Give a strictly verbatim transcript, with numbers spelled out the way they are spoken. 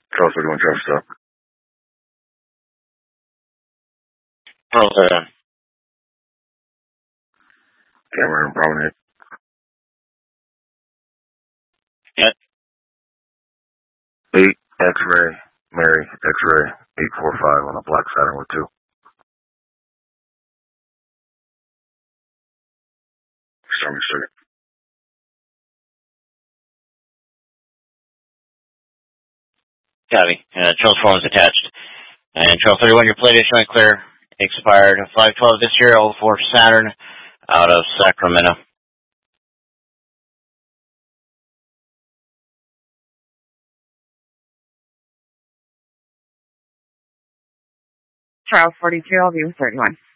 Charles thirty-one traffic stop. Charles thirty-one. Camera and promenade. Yep. eight X-ray, Mary, X-ray, eight four five on a black Saturn with two. Stormy Street. Copy. Uh, Charles form is attached. And Charles thirty-one, your plate is showing clear. Expired five twelve this year, oh four Saturn, out of Sacramento. Charles forty-two, I'll be with thirty-one.